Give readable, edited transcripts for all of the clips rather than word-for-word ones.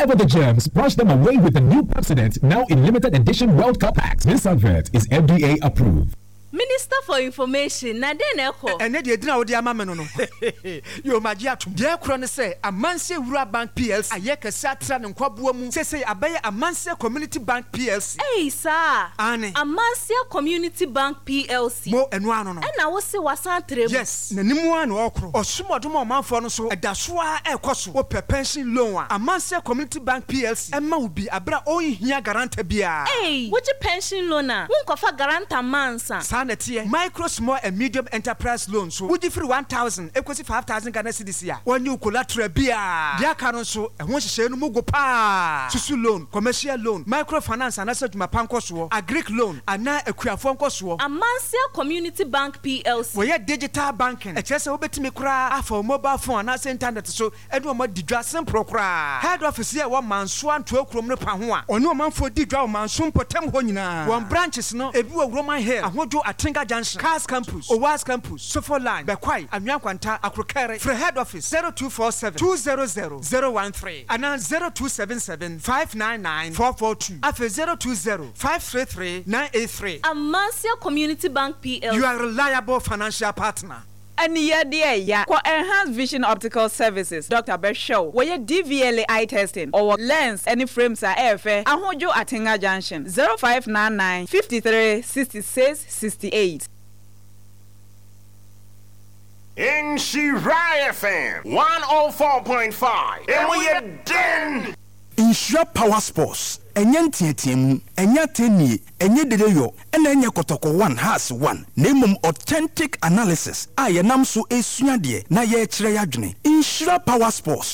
Whatever the germs, brush them away with the new Pepsodent, now in limited edition World Cup packs. This advert is FDA approved. Minister for Information, na den eko. Ene de dina odi ama me no. Yo magia tum. De kro ne say Amanse Wura Bank PLC. Ayeka satra ne nkwaboa mu. Say abaye Amanse Community Bank PLC. Hey sir. Ane. Amanse Community Bank PLC. Mo enu ano no. Na wo se wasantre mu. Yes. Na nimu an okro. Osumodom omanfo no so edasoa ekoso. Wo pension loan a. Amanse Community Bank PLC. Emma wo bi abra ohia guarantor bia. Hey, wo pension loan a. Wo nkofa guarantor mansa. Micro, small and medium enterprise loans. So would you free 1,000 equals 5,000 Ghana cedis here. When you collateral beer, their canon so and once you say no mugo pa. Susu loan, commercial loan, microfinance and asset my pancoswo, a Greek loan, and now a queer phone coswo. Amanse Community Bank PLC. We had digital banking. A chess over to me cry for mobile phone and internet so and one more didrasam procra. Head office here 1 man swan 12 krom panwa. Or no man for didraw man soon potem honina. One branches no a blue Roman hair. I want you Atinga Junction, Cars Campus, Owas Campus, Sofo Line, Bekwai, Amyankwanta, Akrokere, for head office 0247 200 013 and now 0277 599 442 after 020 533 983. Amanse Community Bank PLC. You are a reliable financial partner. And yeah, for Enhanced Vision Optical Services, Dr. Beshow, where DVLA eye testing or lens any frames are AFA, Ahojo Atinga Junction 0599 53 66 68. In Shirai FM 104.5, and we are done. Insure Power Sports. Enye ntietim, enye teni, enye dedeyo, enye kotoko 1 has 1. Name authentic analysis. Aye namso esunyade na ye kire yadwene. Insure Power Sports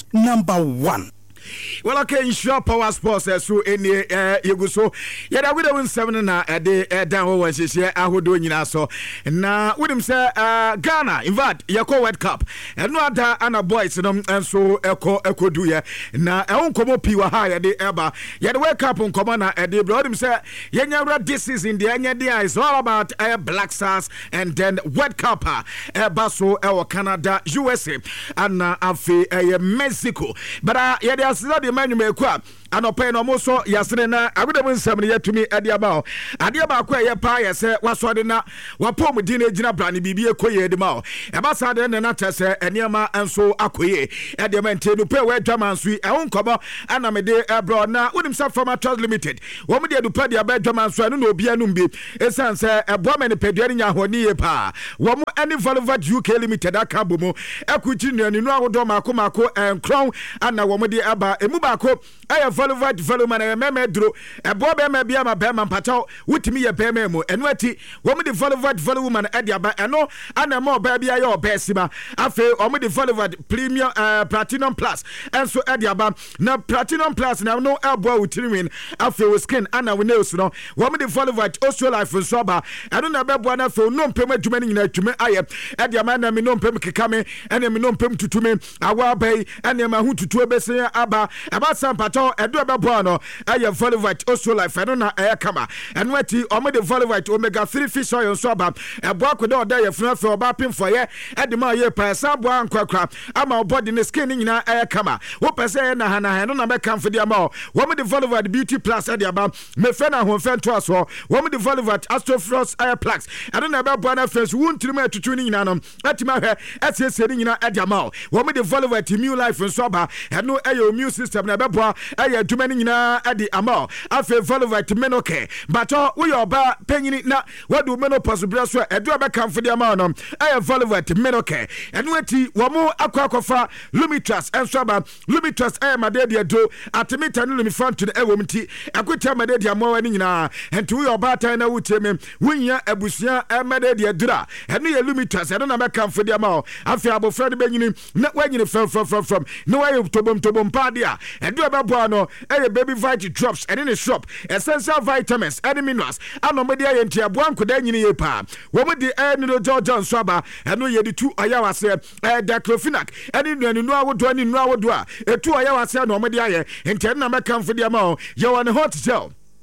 #1. Well, okay, Insure Power Sports so any yeguso. Yada we don't 7 na de down one share ahodo nyina so. Na with him say Ghana in fact Yako World Cup. And no other ana boys no so eko do ye. Na e onkomo piwa ha ye de eba. Yada World Cup onkomo na de bro him say yenya this season the anya dia is all about Black Stars and then World Cup eba so Canada, USA and afi Mexico. But yada the man you make up. And open almost so yesterday. I would have been 7 years to me at the about. At the about quay a pie, say, what's what in that? What poor Medina Gina Brani be a quay the mouth. About Saturday and not say, and Yama and so acquay. At the man to pay where German sweet, I won't come and I'm a day abroad now with himself from a trust limited. What would you do? Pay the bed German so I don't know Bianumbi. A son say a woman pediania honi pa. One any Volvat UK limited at Kabumo, Equity and you know Domako and Crown and a woman the Abba, a Mubako. I have Volvat Voluman and a memedro, a Bob Mabia Bama Pato, with me a Bememo, and Wetty, woman the Volvat Voluman at Yaba, and no, and a more baby I or Bessima. I feel only the Volvat Premium Platinum Plus, and so at Yaba, now Platinum Plus, now no elbow with Timin, I feel skin, and I will know so. Woman the Volvat also life for Soba, I don't know about one for no payment to many to me. I am at the man, and no payment Kame, and a no payment to me, I will pay, and a mahu to Bessia Abba, about some pato, and do about Bono. I have Volvat also life, I don't know air kama, and what he omega Volvat omega 3 fish oil soba, and walk with all day of for about pin for ye, at the Maya per Sabwa and Quackra. I'm our body in the skinning in our air kama. What per se and Hana, I don't know come for the amount. Woman the Volvat Beauty Plus at the about, me fena who fent to us, woman the Volvat Astrofrost Air Plax. I don't know about Buana First, won't to me to tuning in on at my hair, as he's sitting in at the amount. Woman the Volvat immune life and soba, and no air immune system, never boy, I too many at the amount. I feel Volvat Menoke, but we are about paying it now. What do menopause brass? I do about come for the amount. I have Volvat Menoke, and wetty, one more aquacofa, Lumitras, and Swaba, Lumitras, I am a daddy do at the meet and Lumifront to the Ewomity. I could tell my daddy more and to your bar time, I would tell me, when you're a busia, and my daddy dura, and me a Lumitras, I don't know come for the amount. I feel about Freddy Benjamin, not when you fell from no way to Bompardia, and do about Buano, a baby vitamin drops, and in a shop, essential vitamins, and minerals, and no media and Tia Buan could any pa. What would the air no John Swaba, and no ye the 2 Ayawa say, Daclofinac, and in the no would do any no would a 2 Ayawa say no media, and 10 number come for the amount, you're on a hot cell.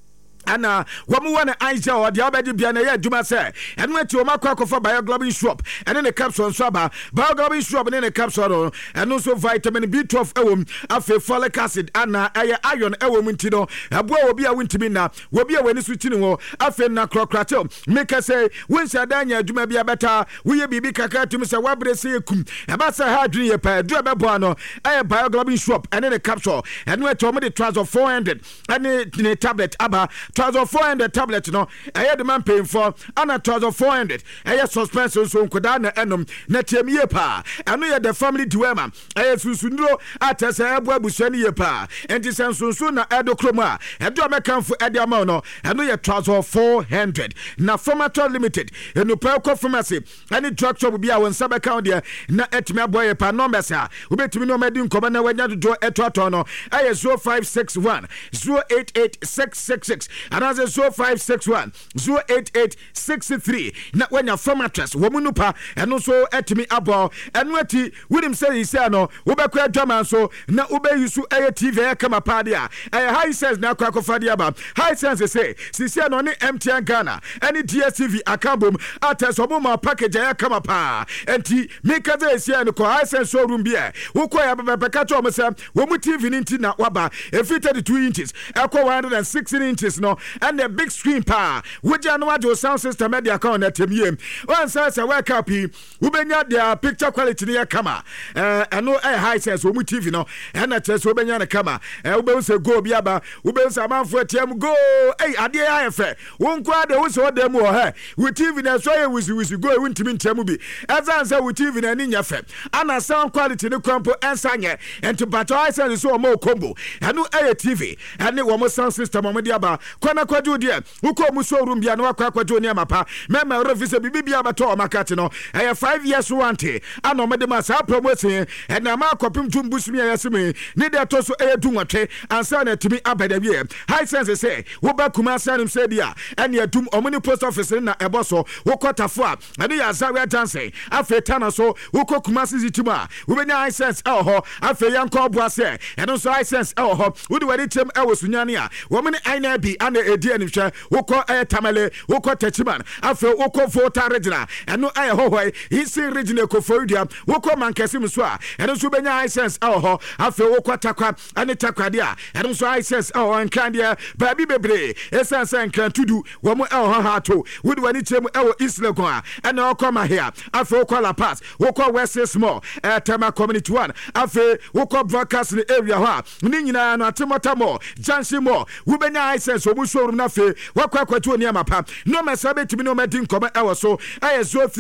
ana wamu wana aisha or the abedi biana ya juma say and went to Makako for bioglobin swap and then a capsule swaba bioglobin swap and then a capsule and also vitamin B12 ewum afe folic acid ana iron ewum ntino abo obi a wintimina will be a when switching wo afe na krokrato make us say when sadanya juma bia beta we bibi kaka to Mr. Wabre say kum abasa hadri ye pa do beboano bioglobin swap and then a capsule and went to the transfer 400 and the tablet aba 1,400 tablet no ɛyɛ the man paying for ana 1,400 ɛyɛ suspension so nkoda na ɛnom na tiemie pa ɛno yɛ the family diwema ɛyɛ susunduro atɛsɛ ɛbo abusua ne yɛ pa enti sensunsu na ɛdo kroma ɛdo amekanfo ɛde ama no ɛno yɛ 1,400 na Pharmator Limited enu pa ko pharmacy ɛne drug shop bi a wɔn nsa bɛka deɛ na ɛtumi aboa yɛ pa numbers a wobɛtumi no mɛdi nkɔmɔ na wanya dodo ɛtoato no ɛyɛ 0561 088666 and as a 0561 08863 na when your formatress womunupa and also etimi abo and weti with him say he say no ubekwa drama so na ube yusu aye TV kama padia high sense na kwa kofadia ba high sense say sisi no ni MTN Ghana any DSTV akabom ates obuma package aye kama pa enti meka dey say no ko high sense showroom bia wukọ ya bebeka to omse womu TV ninti na waba every 32 inches ekọ 116 inches no and the big screen pa which I know do sound system media account at him one says a wake up ubenya their picture quality near camera and no high sense we TV no and that says ubenya na camera ube say go biaba ube say man for TM go hey ade ayefe won kwa de wo so dem wo he with TV na so ye wisi go won timi ntemu bi as answer with TV na ni nyafe ana sound quality ne kwampo ensanye and to battle high sense so mo combo and no TV and wo mo sound system mo dia ba kwana kwaju dia uko mu showroom bia na wakwa kwaju ne mapa mema revise bibia bato o makati no 5 years warranty ana mo de ma sa promotion and na ma kopim tumbusumi ayasimi ne de to so dunwatwe ansa na timi abada bi high sense say wo ba kuma sanim say dia and ya dum omni post office na eboso wo kotafo a ade ya zawe dance afeta na so wo kokuma sizitima wo benya high sense ho afa yanko boase and so high sense ho wo de wadi tem wo sunyane a wo mene aina bi ana edi anihwe wokọ tamale wokọ tachiman afa wokọ vota regional eno aye hohoi isi regional ko foidia wokọ mankasi mso a eno so benya high sense ho afa wokọ takwa ani takwade a eno so high sense nkandia baabi bebre esansa nkan tudu wo mo ha to wodi wani chemu islegon a eno wokọ mahia afa wokọ La Paz wokọ West Small Tema Community 1 afa wokọ broadcast area ho a ni nyina no atemota mo Jansi mo wo benya high sense obu showroom na fe wakwa kwatu oni amapa no mesabe timi no medin koma ewo so aye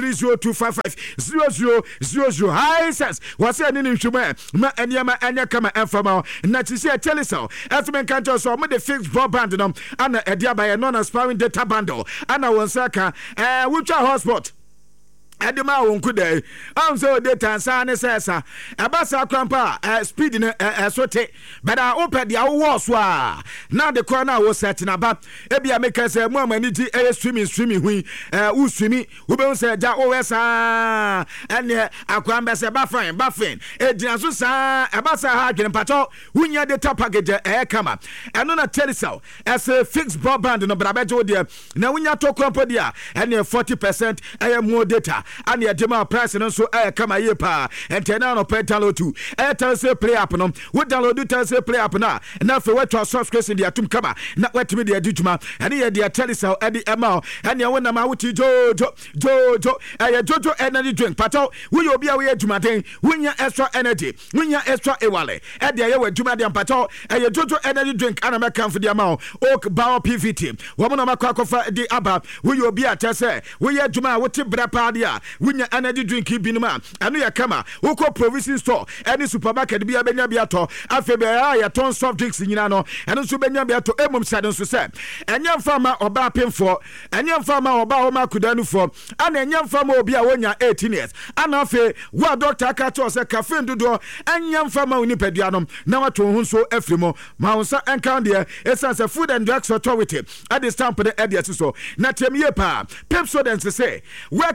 0302550000 high sense wase ani nhwema ma eniama anya kama enfama na tisi teleso esmen kanto so mo de fixed broadband no ana edi abaye no na sparing data bundle ana wonsaka wucha hotspot Adima wonkude am so data san sesa abasa krampa speed na sote but open dia wo so a na the corner wo set na ba ebia make say mo amani ji streaming hu u streaming wo be say ja o wesa ene akwamba se ba fine ejina so sa abasa ha dwen pato wunya data package kama eno na telecel as a fixed broadband no brabejo dia na wunya to krampa dia ene 40% more data and the demand price no so kama ye pa entena no pay download to say play app no we download to say play app na fe we to subscription dia tum kama na wetimi dia dituma and ye dia telecel edi ema and ye wona ma wuti jojo energy drink pato we obi a we aduma den wunya extra energy wunya extra ewale edi ye we aduma den pato ye jojo energy drink ana me kan for dia ma oak bao pvt wo mo na makwa kofa di aba we obi a tese we aduma wuti bra pa dia wunya energy drink binuma anu ya kama woko provision store any supermarket bia benya bia to afebe ya ton soft drinks nyina no enu so benya bia to emum sade so se enya mfama oba pemfo enya mfama oba o makudanu fo ana enya mfama obi a wonya 18 years ana afe wa doctor aka to se cafe ndodo enya mfama oni peduanom na wato hu so afrimo ma wonsa enkan de essence food and drugs authority at the stamp the area so na temie pa pepsodent se wake up na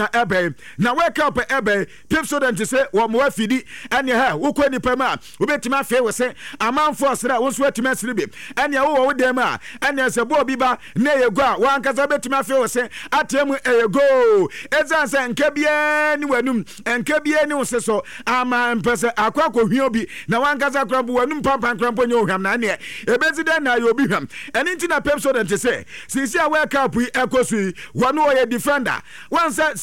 na ebe na wake up ebe Pepsodent say wo mo afidi ene ha wo kwa nipa ma obetima afi we say amanfo asra wo so atima asribe ene wo dem a ene se bo bi ba na yego a wo ankasa betima afi we say atemu eyego ezan se nka bia ni wanum nka bia ni wo se so ama mpese akwakọ hwi obi na wo ankasa krampo wanum pampan krampo nyo hwam na ne ebezi den na yo bi hwam ene nti na Pepsodent say sisi a wake up ekosu wo no ye defender wan say